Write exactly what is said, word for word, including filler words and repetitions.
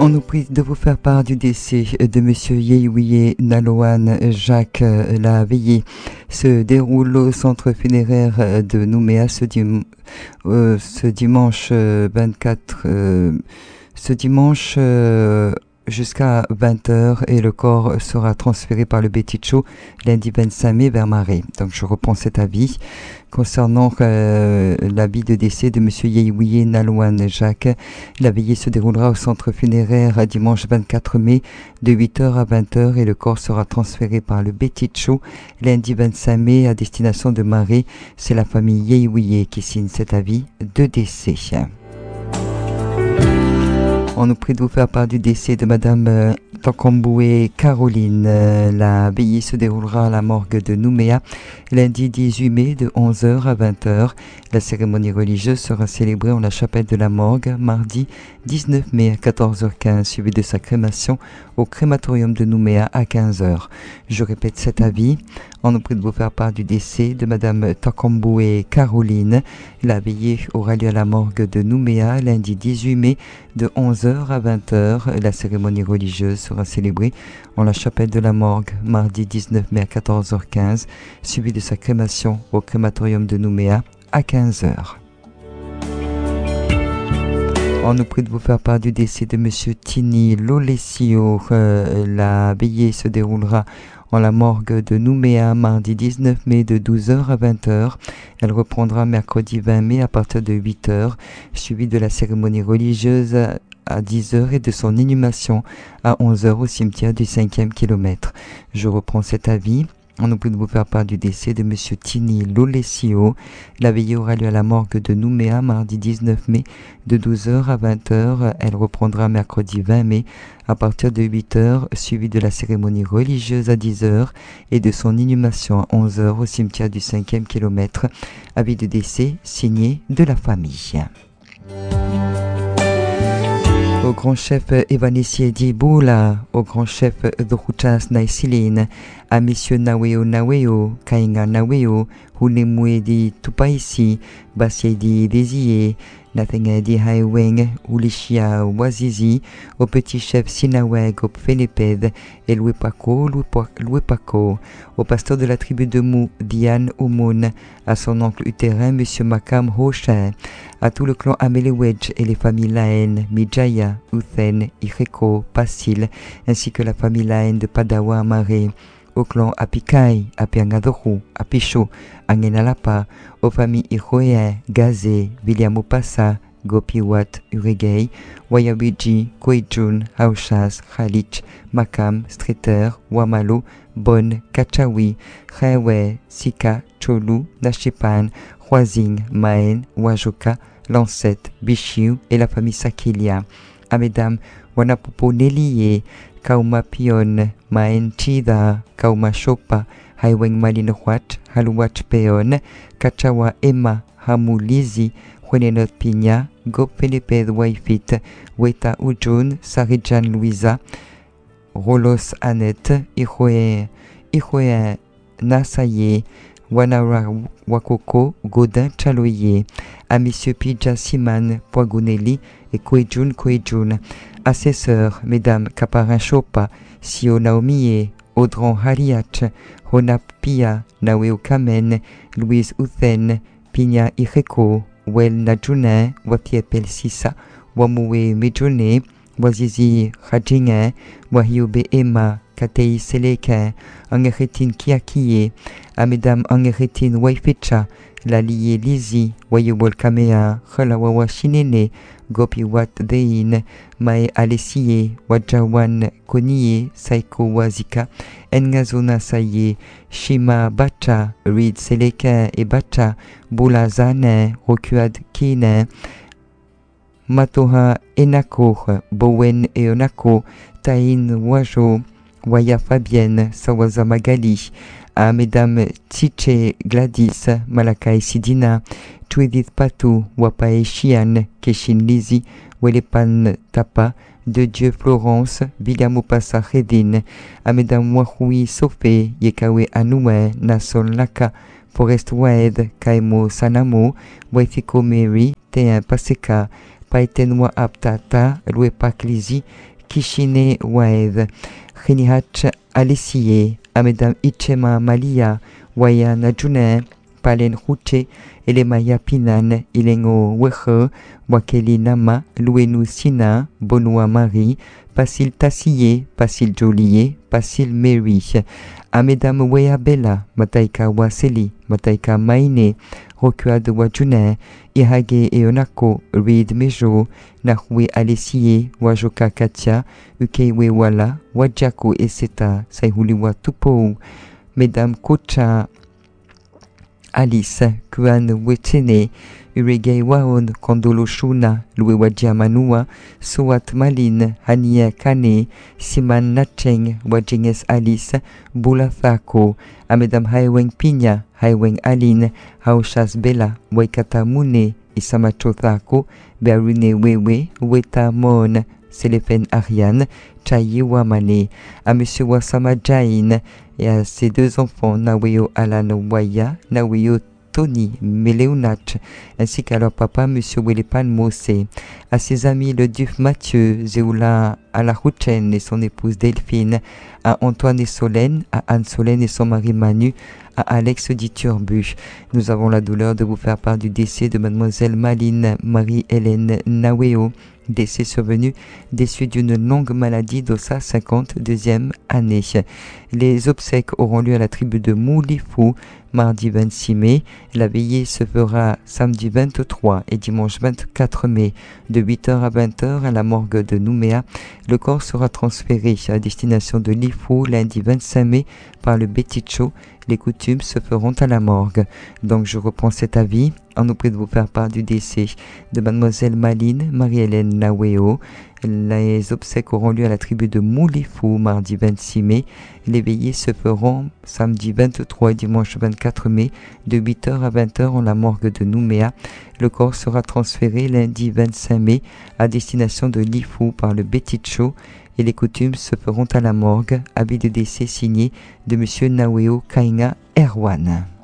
On nous prie de vous faire part du décès de Monsieur Yehuye Naloan Jacques. La veillée se déroule au centre funéraire de Nouméa ce, dim- euh, ce dimanche vingt-quatre, euh, ce dimanche euh, jusqu'à vingt heures, et le corps sera transféré par le Beticho lundi vingt-cinq mai vers Marais. Donc je reprends cet avis concernant euh, l'avis de décès de M. Yehuye Naloan Jacques. La veillée se déroulera au centre funéraire dimanche vingt-quatre mai de huit heures à vingt heures, et le corps sera transféré par le Beticho lundi vingt-cinq mai à destination de Marais. C'est la famille Yehuye qui signe cet avis de décès. On nous prie de vous faire part du décès de Madame euh, Tankamboué Caroline. Euh, la veillée se déroulera à la morgue de Nouméa lundi dix-huit mai de onze heures à vingt heures. La cérémonie religieuse sera célébrée en la chapelle de la morgue mardi dix-neuf mai à quatorze heures quinze, suivi de sa crémation au crématorium de Nouméa à quinze heures. Je répète cet avis. On nous prie de vous faire part du décès de Madame Tankamboué Caroline. La veillée aura lieu à la morgue de Nouméa lundi dix-huit mai de onze heures à vingt heures. La cérémonie religieuse sera célébrée en la chapelle de la morgue mardi dix-neuf mai à quatorze heures quinze, suivi de sa crémation au crématorium de Nouméa à quinze heures. On nous prie de vous faire part du décès de Monsieur Tini Lolesio. Euh, la veillée se déroulera en la morgue de Nouméa mardi dix-neuf mai de douze heures à vingt heures. Elle reprendra mercredi vingt mai à partir de huit heures, suivi de la cérémonie religieuse à dix heures et de son inhumation à onze heures au cimetière du cinquième kilomètre. Je reprends cet avis. On nous prie de vous faire part du décès de Monsieur Tini Lolesio. La veillée aura lieu à la morgue de Nouméa mardi dix-neuf mai de douze heures à vingt heures. Elle reprendra mercredi vingt mai à partir de huit heures, suivi de la cérémonie religieuse à dix heures et de son inhumation à onze heures au cimetière du cinquième kilomètre. Avis de décès signé de la famille. Au grand chef Evanessi Diboula, au grand chef Drouchas Naisilin, à messieurs Naweo Naweo, Kainga Naweo, Hunemue di Tupaisi, Basie di Desie, Nathenga di Haiweng, Ulishia Wazizi, au petit chef Sinaweg, au Feneped, et Loué Paco, Loué Paco, au pasteur de la tribu de Mou, Diane Oumoun, à son oncle utérin, monsieur Makam Hosha, à tout le clan Amelewedge et les familles Laen, Mijaya, Uthen, Ireko, Pasil, ainsi que la famille Laen de Padawa Amare, au clan Apikai, Apiangadoru, Apisho, Angenalapa, aux familles Iroea, Gazé, Viliamopasa, Gopiwat, Uregei, Wayawiji, Koijun, Haushas, Khalich, Makam, Streeter, Wamalo, Bon, Kachawi, Rewe, Sika, Cholu, Nashipan, Huazing, Maen, Wajoka, Lancet, Bishiu et la famille Sakilia. À mesdames Wanapopo Nelie, Kauma Pion, Maen Chida, Kauma Shopa, Haiweng Malinowat, Haluwat Peon, Kachawa Emma, Hamulizi, Juenenot Pigna, Gop Feneped Waifit, Weta Ujun, Sarijan Louisa, Rolos Annette, Ihoe, Ihoe Nasaye, Wanara Wakoko, Godin Chaloye, à Monsieur Pija Siman, Poiguneli et Koejun Koejun, à ses sœurs, Mesdames Kaparin Chopa, Sio Naomie, Audran Hariach, Honap Pia, Naweo Kamen, Louise Uthen, Pigna Ireko, Wel Najunin, Wapiepel Sisa, Wamue Mejone, Wazizi Rajingen, Wahiobe Emma, Katei Seleke, Angeretin Kiakie, à Mesdames Angeretin Waificha, la liée Lizi, Wayobol Kamea, Khalawawa Shinene, Gopi Wat Dein, Mae Alessie, Wajawan Konie, Saiko Wazika, Ngazona Saye, Shima Bacha, Reed Seleka et Bacha, Bula Zane, Rokuad Kine, Matoha Enako, Bowen et Onako, Tain Wajo, Waya Fabienne, Sawaza Magali, à Mesdames Tiche Gladys, Malakai Sidina, Twedith Patou, Wapae Chian, Keshin Lizi, Welepan Tapa, De Dieu Florence, Vigamopasa Redin, à Mesdames Wahui Sofé, Yekawe Anoue, Nason Laka, Forest Waed, Kaimo Sanamo, Waithiko Mary, Téin Paseka, Paitenwa Aptata, Loué Paklizi, Kishine Waev, Renihach Alessiye, à Mesdames Ichema Malia, Wayana June, Palen Ruche, Elemaya Pinan, Ilengo Weche, Wakeli Nama, Louenou Sina, Bonoua Marie, Pasil Tassier, Pasil Jolier, Pasil Mary, à Mesdames Wea Bella, Mataika Waseli, Mataika Maine, Rokua de Wajune, Ihage Eonako, Reed Mejo, Nahwe Alessiye, Wajoka Katia, Ukewe Wala, Wajako Eseta, Saihuliwa Tupo, Mesdames Kocha, Alice, Kuan Wetene, Uregei Waon, Kondolo Shuna, Loué Wadja Manua, Soat Malin, Hania Kane, Siman Nacheng, Wajinges Alice, Bula Thako, à Mesdames Haiweng Pina, Haiweng Aline, Haushas Bella, Waikata Mune, Isamacho Thako, Berune Wewe, Weta Mon, Selefen Ariane, Chayi Wamane, à Monsieur Wasama Jain et à ses deux enfants Naweo Alan Waya, Naweo Tony Meleunach, ainsi qu'à leur papa Monsieur Welepan Mose, à ses amis le Duf Mathieu, Zéoula Alarouchen et son épouse Delphine, à Antoine et Solène, à Anne Solène et son mari Manu, à Alex Diturbu. Nous avons la douleur de vous faire part du décès de Mademoiselle Maline Marie-Hélène Naweo, décès survenu des suites d'une longue maladie de sa cinquante-deuxième année. Les obsèques auront lieu à la tribu de Moulifou, mardi vingt-six mai. La veillée se fera samedi vingt-trois et dimanche vingt-quatre mai, de huit heures à vingt heures à la morgue de Nouméa. Le corps sera transféré à destination de Lifou lundi vingt-cinq mai par le Béticho. Les coutumes se feront à la morgue. Donc je reprends cet avis en nous prie de vous faire part du décès de Mademoiselle Maline Marie-Hélène Naweo. Les obsèques auront lieu à la tribu de Moulifou mardi vingt-six mai. Les veillées se feront samedi vingt-trois et dimanche vingt-quatre mai de huit heures à vingt heures en la morgue de Nouméa. Le corps sera transféré lundi vingt-cinq mai à destination de Lifou par le Béticho et les coutumes se feront à la morgue. Avis de décès signé de Monsieur Naweo Kainga Erwan.